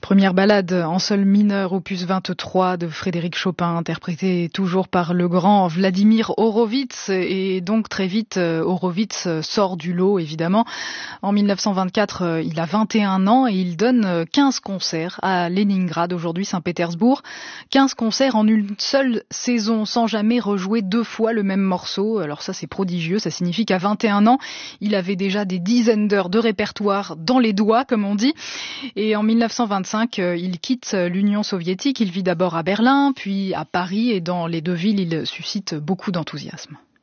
Première ballade en sol mineur, opus 23 de Frédéric Chopin, interprété toujours par le grand Vladimir Horowitz. Et donc très vite, Horowitz sort du lot, évidemment. En 1924, il a 21 ans et il donne 15 concerts à Leningrad, aujourd'hui Saint-Pétersbourg. 15 concerts en une seule saison, sans jamais rejouer deux fois le même morceau. Alors ça, c'est prodigieux. Ça signifie qu'à 21 ans, il avait déjà des dizaines d'heures de répertoire dans les doigts, comme on dit. Et en 1925, il quitte l'Union soviétique. Il vit d'abord à Berlin, puis à Paris, et dans les deux villes, il suscite beaucoup d'enthousiasme.